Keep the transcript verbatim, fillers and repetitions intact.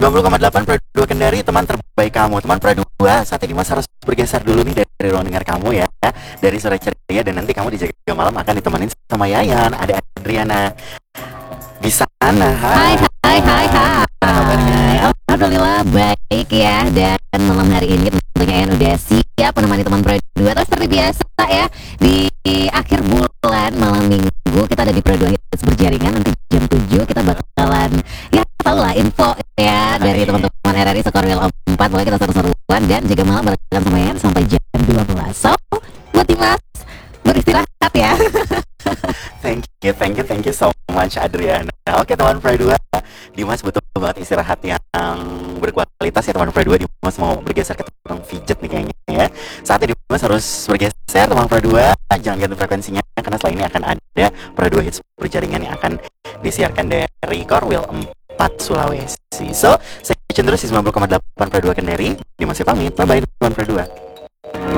sembilan puluh koma delapan Pro dua Kendari, teman terbaik kamu. Teman Pro dua, saatnya Dimas harus bergeser dulu nih dari ruang dengar kamu ya, dari sore ceria, dan nanti kamu di Jaga Malam akan ditemenin sama Yayan, ada Adriana di sana. Hai hai hai hai. Gimana kabarnya? Alhamdulillah baik ya, dan malam hari ini tentunya Yayan udah siap menemani teman Pro dua. Terus seperti biasa ya, di akhir bulan malam minggu kita ada di Pro dua Hits Berjaringan. Nanti jam tujuh kita bakalan ya tau lah info ya dari teman-teman R R I Sekorwil empat. Pokoknya kita seru-seruan dan Jaga Malam barengan sama Yayan sampai jam dua belas. So buat Dimas beristirahat ya. Thank you, thank you, thank you so much Adriana. Oke teman Pro dua, Dimas butuh banget istirahat yang berkualitas ya teman Pro dua. Dimas mau bergeser ke tukang pijet nih kayaknya ya. Saatnya Dimas harus bergeser teman Pro dua. Jangan ganti frekuensinya karena setelah ini akan ada Pro dua Hits Berjaringan yang akan disiarkan dari Korwil empat Sulawesi. So, saya terus di sembilan puluh koma delapan Pro dua Kendari. Dimas pamit, bye bye teman Pro dua.